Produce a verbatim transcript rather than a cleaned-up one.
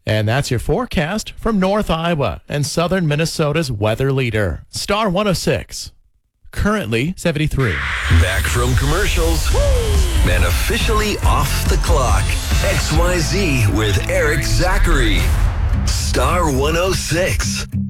And that's your forecast from North Iowa and Southern Minnesota's weather leader, Star one oh six. Currently seventy-three. Back from commercials and officially off the clock. X Y Z with Eric Zachary. Star one oh six.